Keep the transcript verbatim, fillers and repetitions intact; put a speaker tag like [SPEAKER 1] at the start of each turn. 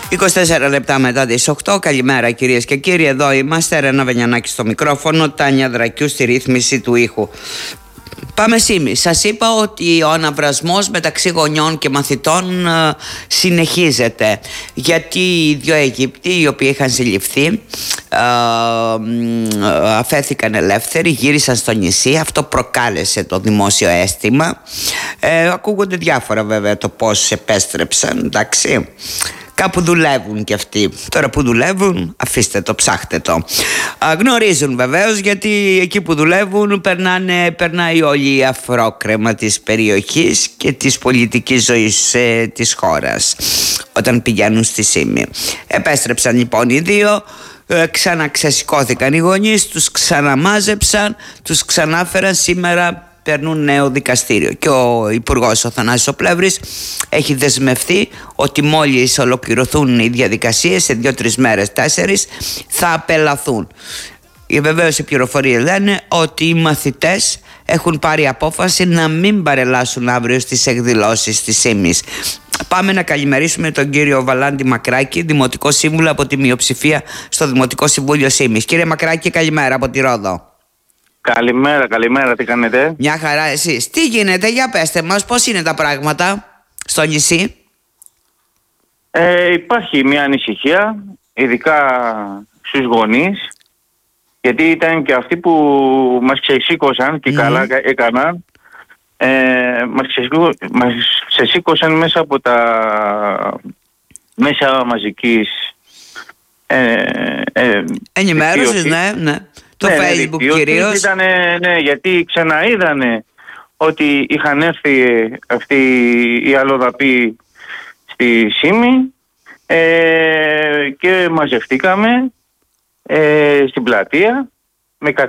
[SPEAKER 1] είκοσι τέσσερα λεπτά μετά τις οκτώ. Καλημέρα κυρίες και κύριοι, εδώ είμαστε. Ρένα Βενιανάκη στο μικρόφωνο, Τάνια Δρακιού στη ρύθμιση του ήχου. Πάμε Σύμη. Σας είπα ότι ο αναβρασμός μεταξύ γονιών και μαθητών ε, συνεχίζεται, γιατί οι δύο Αιγύπτιοι οι οποίοι είχαν συλληφθεί ε, ε, αφέθηκαν ελεύθεροι, γύρισαν στο νησί. Αυτό προκάλεσε το δημόσιο αίσθημα. ε, ακούγονται διάφορα βέβαια το πώς επέστρεψαν, εντάξει. Κάπου δουλεύουν κι αυτοί. Τώρα που δουλεύουν, αφήστε το, ψάχτε το. Α, γνωρίζουν βεβαίως, γιατί εκεί που δουλεύουν περνάνε, περνάει όλη η αφρόκρεμα της περιοχής και της πολιτικής ζωής ε, της χώρας όταν πηγαίνουν στη Σύμη. Επέστρεψαν λοιπόν οι δύο, ε, ξαναξεσηκώθηκαν οι γονείς, τους ξαναμάζεψαν, τους ξανάφεραν. Σήμερα περνούν νέο δικαστήριο και ο Υπουργός ο Θανάσης ο Πλεύρης έχει δεσμευτεί ότι μόλις ολοκληρωθούν οι διαδικασίες σε δύο-τρεις μέρες, τέσσερις, θα απελαθούν. Βεβαίως οι πληροφορίες λένε ότι οι μαθητές έχουν πάρει απόφαση να μην παρελάσουν αύριο στις εκδηλώσεις της Σύμης. Πάμε να καλημερίσουμε τον κύριο Βαλάντη Μακράκη, Δημοτικό Σύμβουλο από τη μειοψηφία στο Δημοτικό Συμβούλιο Σύμης. Κύριε Μακράκη, καλημέρα από τη Ρόδο.
[SPEAKER 2] Καλημέρα, καλημέρα, τι κάνετε?
[SPEAKER 1] Μια χαρά, εσείς. Τι γίνεται, για πέστε μας, πώς είναι τα πράγματα στο νησί?
[SPEAKER 2] Ε, υπάρχει μια ανησυχία, ειδικά στους γονείς, γιατί ήταν και αυτοί που μας ξεσήκωσαν και mm. καλά έκαναν. Ε, μας, ξεσήκω, μας ξεσήκωσαν μέσα από τα μέσα μαζικής ε, ε,
[SPEAKER 1] ενημέρωσης, ναι, ναι. Το ναι, Facebook ναι, κυρίως.
[SPEAKER 2] Ήτανε, ναι, γιατί ξαναείδανε ότι είχαν έρθει αυτοί οι αλλοδαποί στη Σύμη ε, και μαζευτήκαμε ε, στην πλατεία